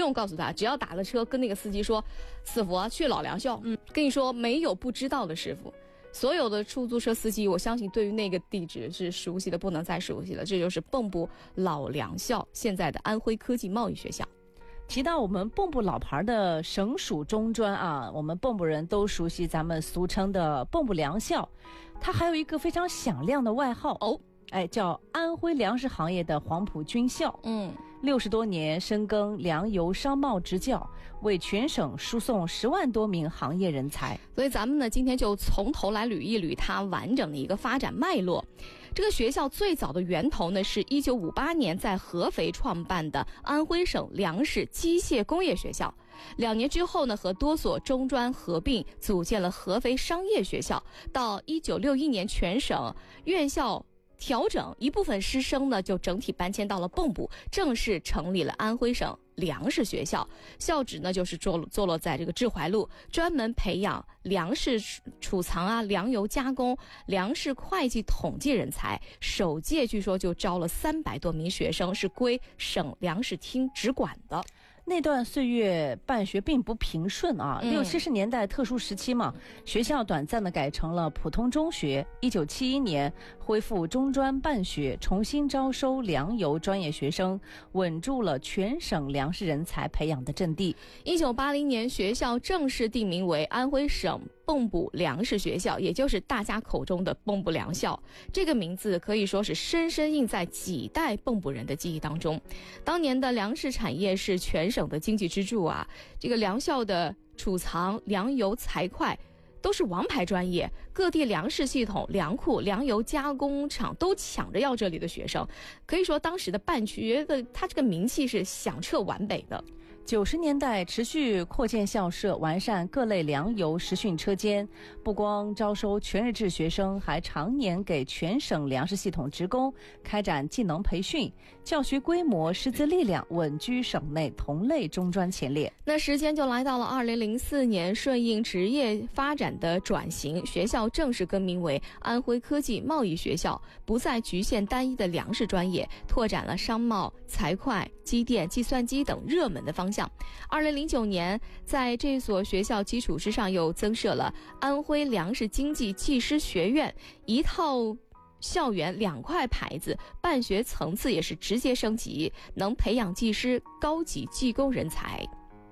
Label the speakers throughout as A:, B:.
A: 用告诉他，只要打了车跟那个司机说师傅啊去老梁校，跟你说没有不知道的师傅。所有的出租车司机，我相信对于那个地址是熟悉的不能再熟悉了。这就是蚌埠老梁校，现在的安徽科技贸易学校。
B: 提到我们蚌埠老牌的省属中专啊，我们蚌埠人都熟悉咱们俗称的蚌埠粮校，它还有一个非常响亮的外号叫安徽粮食行业的黄埔军校。60多年深耕粮油商贸执教，为全省输送10万多名行业人才。
A: 所以咱们呢，今天就从头来捋一捋它完整的一个发展脉络。这个学校最早的源头呢，是1958年在合肥创办的安徽省粮食机械工业学校。2年之后呢，和多所中专合并，组建了合肥商业学校。到1961年，全省院校调整，一部分师生呢就整体搬迁到了蚌埠，正式成立了安徽省粮食学校。校址呢就是坐落在这个志怀路，专门培养粮食储藏啊、粮油加工、粮食会计统计人才。首届据说就招了300多名学生，是归省粮食厅直管的。
B: 那段岁月办学并不平顺啊，60、70年代特殊时期嘛，学校短暂的改成了普通中学。1971年恢复中专办学，重新招收粮油专业学生，稳住了全省粮食人才培养的阵地。
A: 1980年，学校正式定名为安徽省蚌埠粮食学校，也就是大家口中的蚌埠粮校。这个名字可以说是深深印在几代蚌埠人的记忆当中。当年的粮食产业是全省的经济支柱啊，这个粮校的储藏、粮油、财会都是王牌专业，各地粮食系统、粮库、粮油加工厂都抢着要这里的学生。可以说当时的办学的它这个名气是响彻皖北的。
B: 90年代持续扩建校舍，完善各类粮油实训车间，不光招收全日制学生，还常年给全省粮食系统职工开展技能培训，教学规模、师资力量稳居省内同类中专前列。
A: 那时间就来到了2004年，顺应职业发展的转型，学校正式更名为安徽科技贸易学校，不再局限单一的粮食专业，拓展了商贸、财会、机电、计算机等热门的方向。2009年，在这所学校基础之上，又增设了安徽粮食经济技师学院，一套校园2块牌子，办学层次也是直接升级，能培养技师、高级技工人才。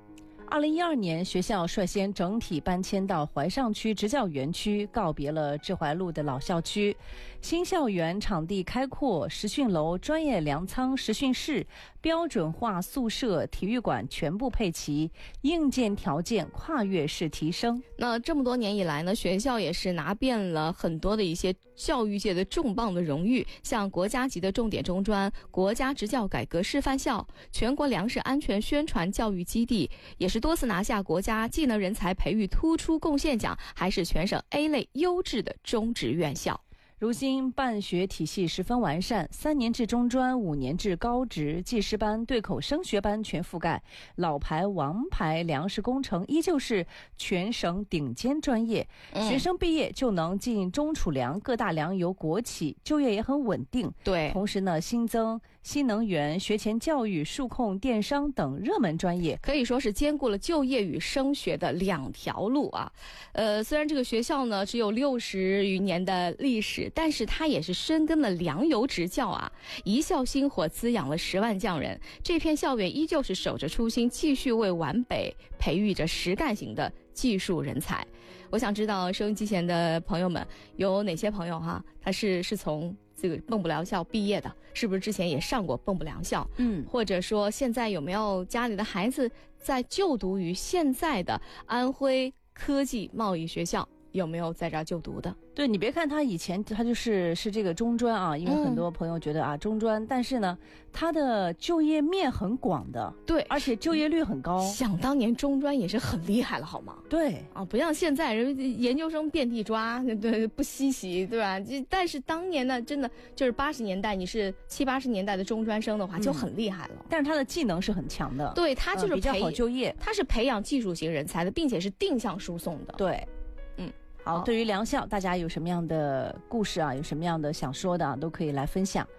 B: 2012年，学校率先整体搬迁到怀上区职教园区，告别了志怀路的老校区。新校园场地开阔，实训楼、专业粮仓、实训室、标准化宿舍、体育馆全部配齐，硬件条件跨越式提升。
A: 那这么多年以来呢，学校也是拿遍了很多的一些教育界的重磅的荣誉，像国家级的重点中专、国家职教改革示范校、全国粮食安全宣传教育基地，也是多次拿下国家技能人才培育突出贡献奖，还是全省 A 类优质的中职院校。
B: 如今办学体系十分完善，3年制中专、5年制高职、技师班、对口升学班全覆盖，老牌王牌粮食工程依旧是全省顶尖专业，学生毕业就能进中储粮各大粮油国企，就业也很稳定。
A: 对，
B: 同时呢，新增新能源、学前教育、数控、电商等热门专业，
A: 可以说是兼顾了就业与升学的2条路啊。虽然这个学校呢只有60余年的历史，但是它也是深耕了粮油执教啊，一校薪火滋养了10万匠人。这片校园依旧是守着初心，继续为皖北培育着实干型的技术人才。我想知道收音机前的朋友们有哪些朋友哈，他是从这个蚌埠粮校毕业的，是不是之前也上过蚌埠粮校？或者说现在有没有家里的孩子在就读于现在的安徽科技贸易学校，有没有在这儿就读的？
B: 对，你别看他以前他是这个中专啊，因为很多朋友觉得中专，但是呢，他的就业面很广的，
A: 对，
B: 而且就业率很高。
A: 想当年中专也是很厉害了，好吗？
B: 对
A: 啊，不像现在人研究生遍地抓，对，不稀奇，对吧？但是当年呢，真的就是80年代，你是70、80年代的中专生的话，就很厉害了。
B: 但是他的技能是很强的，
A: 对，他就是
B: 比较好就业，
A: 他是培养技术型人才的，并且是定向输送的。
B: 对。好，对于粮校大家有什么样的故事啊，有什么样的想说的啊，都可以来分享。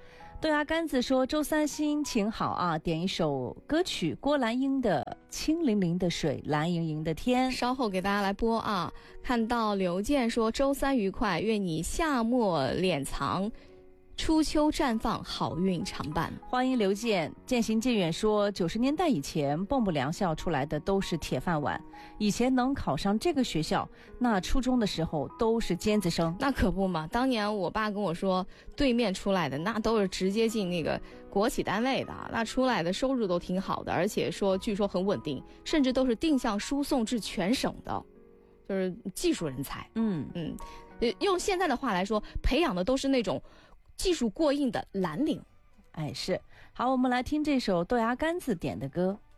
B: 豆芽干子说周三心情好啊，点一首歌曲郭兰英的《清凌凌的水，蓝盈盈的天》，
A: 稍后给大家来播啊。看到刘健说周三愉快，愿你夏末敛藏，初秋绽放，好运常伴。
B: 欢迎刘健，渐行渐远说90年代以前蚌埠粮校出来的都是铁饭碗，以前能考上这个学校，那初中的时候都是尖子生。
A: 那可不嘛，当年我爸跟我说，对面出来的那都是直接进那个国企单位的，那出来的收入都挺好的，而且说据说很稳定，甚至都是定向输送至全省的，就是技术人才。用现在的话来说，培养的都是那种技术过硬的蓝领。
B: 哎，是。好，我们来听这首豆芽干子点的歌。